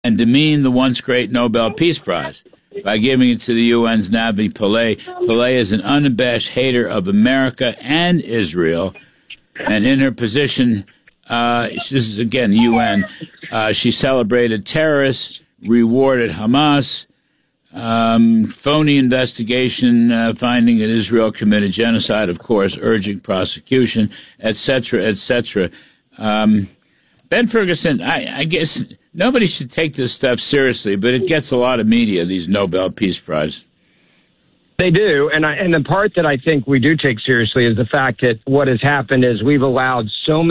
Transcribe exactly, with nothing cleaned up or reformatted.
and demean the once great Nobel Peace Prize by giving it to the U N's Navi Pillay. Pillay is an unabashed hater of America and Israel, and in her position, uh, this is again U N, uh, she celebrated terrorists, rewarded Hamas, um, phony investigation uh, finding that Israel committed genocide, of course, urging prosecution, et cetera, et cetera. Um, Ben Ferguson, I, I guess nobody should take this stuff seriously, but it gets a lot of media, these Nobel Peace Prizes. They do, and I, and the part that I think we do take seriously is the fact that what has happened is we've allowed so many